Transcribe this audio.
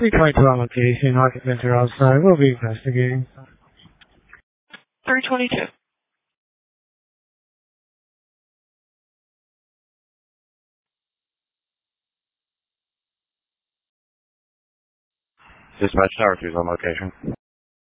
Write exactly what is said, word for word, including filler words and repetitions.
three twenty-two on location, occupants are outside. We'll be investigating. three twenty-two. Dispatch Tower two is on location.